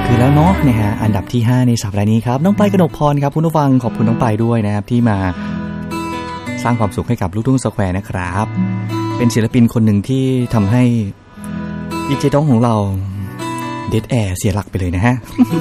คือแล้วเนาะนะฮะอันดับที่5ในสัปดาห์นี้ครับน้องไปกนกพรครับคุณผู้ฟังขอบคุณน้องไปด้วยนะครับที่มาสร้างความสุขให้กับลูกทุ่งสแควร์นะครับเป็นศิลปินคนหนึ่งที่ทำให้ดีเจด้องของเราเดดแอร์เสียหลักไปเลยนะฮะ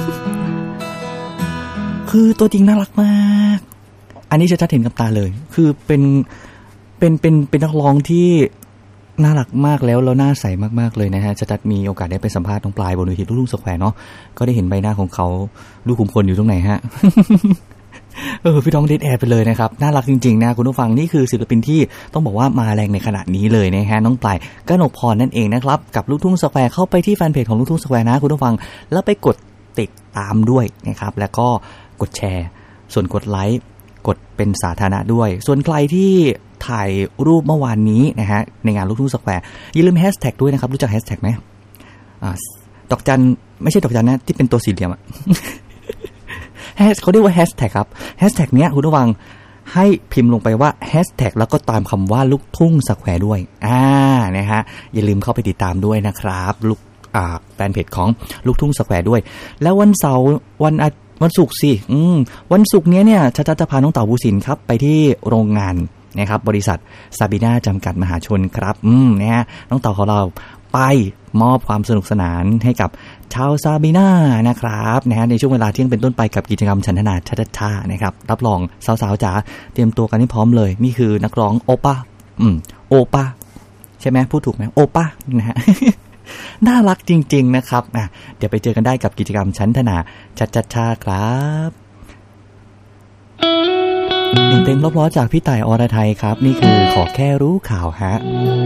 คือตัวจริงน่ารักมากอันนี้จะชัดเห็นกับตาเลยคือเป็นนักร้องที่น่ารักมากแล้วน่าใสมากๆเลยนะฮะจะมีโอกาสได้ไปสัมภาษณ์น้องปลายบนเวทีลูกทุ่งสแควร์เนาะก็ได้เห็นใบหน้าของเขาลูกขุมพลอยู่ตรงไหนฮะ พี่น้องเดดแอร์ไปเลยนะครับน่ารักจริงๆนะคุณผู้ฟังนี่คือศิลปินที่ต้องบอกว่ามาแรงในขณะนี้เลยนะฮะน้องปลายกนกพรนั่นเองนะครับกับลูกทุ่งสแควร์เข้าไปที่แฟนเพจของลูกทุ่งสแควร์นะคุณผู้ฟังแล้วไปกดติดตามด้วยนะครับแล้วก็กดแชร์ส่วนกดไลค์กดเป็นสาธารณะด้วยส่วนใครที่ถ่ายรูปเมื่อวานนี้นะฮะในงานลูกทุ่งสแควร์อย่าลืมแฮชแท็กด้วยนะครับรู้จักแฮชแท็กไหมดอกจันไม่ใช่ดอกจันนะที่เป็นตัวสี่เหลี่ยมอะเขาเรียกว่าแฮชแท็กครับแฮชแท็กเนี้ยคุณผู้ฟังให้พิมพ์ลงไปว่าแฮชแท็กแล้วก็ตามคำว่าลูกทุ่งสแควร์ด้วยนะฮะอย่าลืมเข้าไปติดตามด้วยนะครับแฟนเพจของลูกทุ่งสแควร์ด้วยแล้ววันเสาร์วันศุกร์สิวันศุกร์นี้เนี่ยจะพาน้องเต่าบูสินครับไปที่โรงงานนะครับบริษัทซาบีน่าจำกัดมหาชนครับนะฮะน้องเต่าของเราไปมอบความสนุกสนานให้กับชาวซาบีน่านะครับนะฮะในช่วงเวลาเที่ยงเป็นต้นไปกับกิจกรรมฉันทนาชานะครับรับรองสาวๆจ๋าเตรียมตัวกันให้พร้อมเลยนี่คือนักร้องโอป้าโอป้าใช่ไหมพูดถูกไหมโอป้านะฮะ น่ารักจริงๆนะครับเดี๋ยวไปเจอกันได้กับกิจกรรมฉันทนาชาครับเต็มรอบๆจากพี่ต่ายอรไทยครับนี่คือขอแค่รู้ข่าวฮะ